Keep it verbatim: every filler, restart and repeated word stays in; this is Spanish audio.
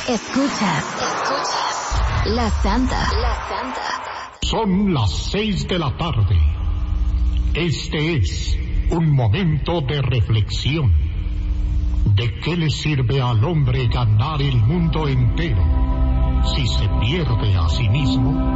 Escuchas, escuchas La Santa, La Santa. Son las seis de la tarde. Este es un momento de reflexión. ¿De qué le sirve al hombre ganar el mundo entero si se pierde a sí mismo?